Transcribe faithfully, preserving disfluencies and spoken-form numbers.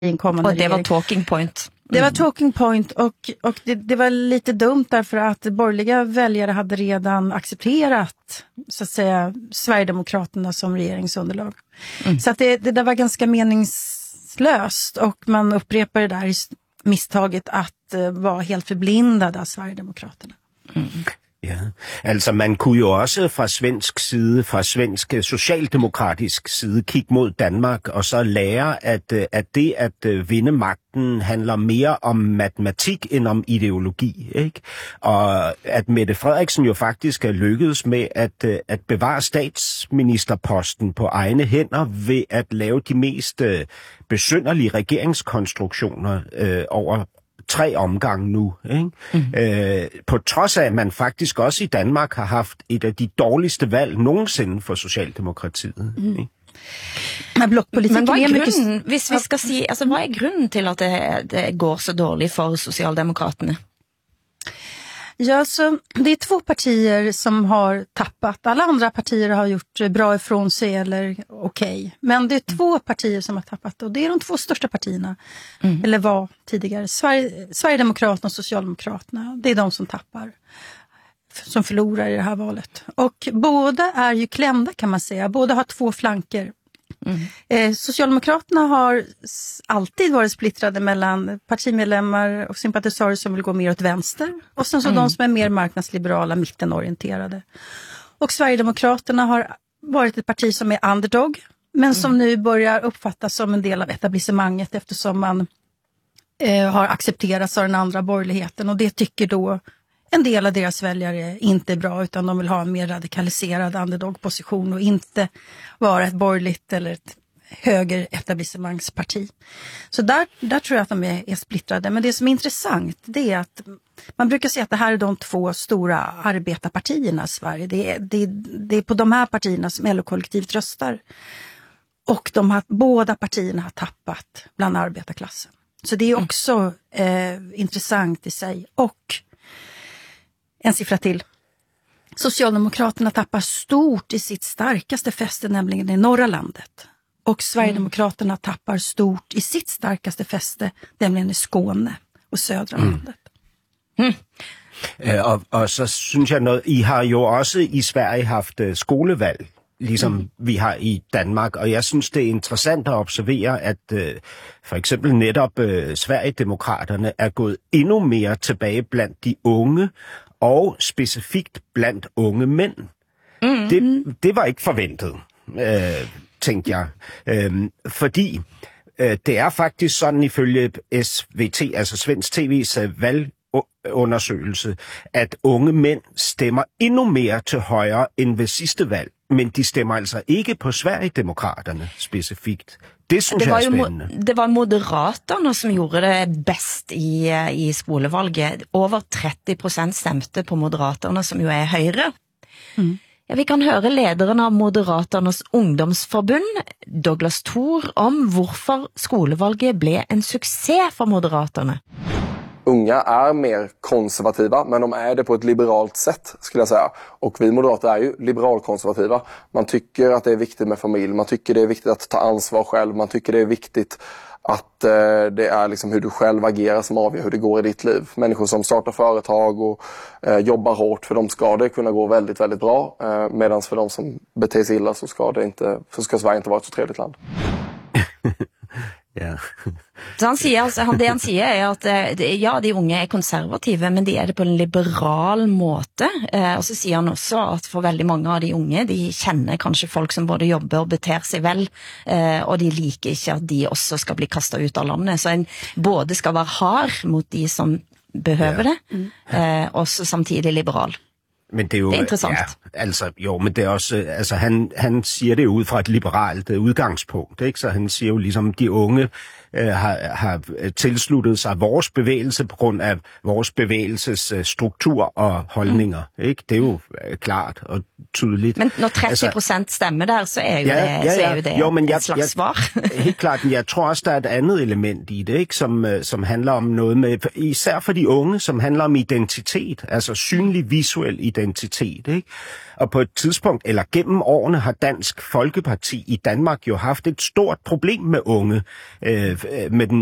en kommande Och det regering. var talking point. Mm. Det var talking point och, och det, det var lite dumt därför att borgerliga väljare hade redan accepterat så att säga Sverigedemokraterna som regeringsunderlag. Mm. Så att det, det där var ganska meningslöst och man upprepar det där misstaget att uh, vara helt förblindad av Sverigedemokraterna. Mm. Ja, altså man kunne jo også fra svensk side, fra svensk socialdemokratisk side, kigge mod Danmark og så lære, at, at det at vinde magten handler mere om matematik end om ideologi, ikke? Og at Mette Frederiksen jo faktisk er lykkedes med at, at bevare statsministerposten på egne hænder ved at lave de mest besynderlige regeringskonstruktioner øh, over tre omgange nu, ikke? Mm. Øh, på trods af, at man faktisk også i Danmark har haft et af de dårligste valg nogensinde for Socialdemokratiet. Mm. Ikke? Men blokkpolitikken er grunden, hvis vi skal sige, altså hvad er grunden til at det, det går så dårligt for Socialdemokraterne? Ja, så det är två partier som har tappat. Alla andra partier har gjort bra ifrån sig eller okej. Okay. Men det är mm. två partier som har tappat och det är de två största partierna. Mm. Eller var tidigare. Sverige, Sverigedemokraterna och Socialdemokraterna. Det är de som tappar. Som förlorar i det här valet. Och båda är ju klämda kan man säga. Båda har två flanker. Mm. Eh, Socialdemokraterna har alltid varit splittrade mellan partimedlemmar och sympatisörer som vill gå mer åt vänster och sen så mm. de som är mer marknadsliberala, mittenorienterade. Och Sverigedemokraterna har varit ett parti som är underdog men mm. som nu börjar uppfattas som en del av etablissemanget eftersom man eh, har accepterats av den andra borgerligheten och det tycker då en del av deras väljare inte är bra utan de vill ha en mer radikaliserad underdog-position och inte vara ett borgerligt eller ett höger etablissemangsparti. Så där, där tror jag att de är, är splittrade. Men det som är intressant det är att man brukar säga att det här är de två stora arbetarpartierna i Sverige. Det är, det, det är på de här partierna som L O-kollektivet röstar. Och de har, båda partierna har tappat bland arbetarklassen. Så det är också eh, intressant i sig. Och en siffra till. Socialdemokraterna tappar stort i sitt starkaste fäste, nämligen i norra landet. Och Sverigedemokraterna mm. tappar stort i sitt starkaste fäste, nämligen i Skåne och södra mm. landet. Mm. Øh, og, og så synes jeg noget, I har jo også i Sverige haft uh, skolevalg, ligesom mm. vi har i Danmark, og jeg synes, det er interessant at observere, at uh, for eksempel netop uh, Sverigedemokraterne er gået endnu mere tilbage blandt de unge, og specifikt blandt unge mænd. Mm. Det, det var ikke forventet, øh, tænkte jeg. Øh, fordi øh, det er faktisk sådan ifølge S V T, altså Svensk T V's øh, valgundersøgelse, at unge mænd stemmer endnu mere til højre end ved sidste valg. Men de stemmer altså ikke på Sverigedemokraterne specifikt. Det synes det jeg var er spændende. Jo, det var Moderaterna som gjorde det best i, i skolevalget. Over tretti procent stemte på Moderaterna, som jo er højre. Mm. Ja, vi kan høre lederen av Moderaternas ungdomsforbund, Douglas Thor, om hvorfor skolevalget blev en succé for Moderaterna. Unga är mer konservativa, men de är det på ett liberalt sätt skulle jag säga. Och vi moderater är ju liberalkonservativa. Man tycker att det är viktigt med familj, man tycker det är viktigt att ta ansvar själv, man tycker det är viktigt att eh, det är liksom hur du själv agerar som avgör hur det går i ditt liv. Människor som startar företag och eh, jobbar hårt, för dem ska det kunna gå väldigt, väldigt bra. Eh, Medan för de som beter sig illa så ska, det inte, så ska Sverige inte vara ett så trevligt land. Ja. Så han siger, altså, han, det han siger er at ja, de unge er konservative, men de er det på en liberal måte. Eh, og så siger han også at for veldig mange av de unge, de kjenner kanskje folk som både jobber og beter sig vel, eh, og de liker ikke at de også skal bli kastet ut av landet. Så en både skal være hard mot de som behøver det, eh, og så samtidig liberal. Men det er jo det er interessant. Ja, altså jo, men det er også altså han han siger det ud fra et liberalt uh, udgangspunkt, ikke? Så han siger jo ligesom de unge uh, har har tilsluttet sig vores bevægelse på grund af vores bevægelses uh, struktur og holdninger, mm. ikke? Det er jo uh, klart og tydeligt. Men når tretti procent altså, stemmer der, så er jo ja, det ja, ja. Så er jo det jo, men jeg, et slags svar. Helt klart, men jeg tror også der er et andet element i det, ikke? Som uh, som handler om noget med især for de unge, som handler om identitet, altså synlig visuel identitet. identitet, ikke? Og på et tidspunkt, eller gennem årene, har Dansk Folkeparti i Danmark jo haft et stort problem med unge. Øh, med den